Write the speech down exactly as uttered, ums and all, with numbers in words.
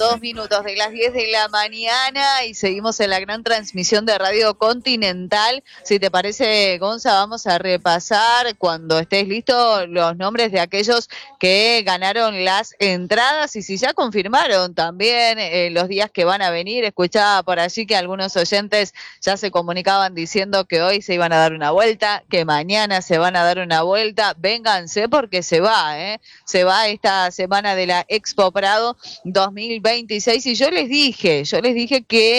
dos minutos de las diez de la mañana y seguimos en la gran transmisión de Radio Continental. Si te parece, Gonza, vamos a repasar cuando estés listo los nombres de aquellos que ganaron las entradas y si ya confirmaron también eh, los días que van a venir. Escuchaba por allí que algunos oyentes ya se comunicaban diciendo que hoy se iban a dar una vuelta, que mañana se van a dar una vuelta. Vénganse porque se va, ¿eh? Se va esta semana de la Expo Prado dos mil veintiséis y yo les dije, yo les dije que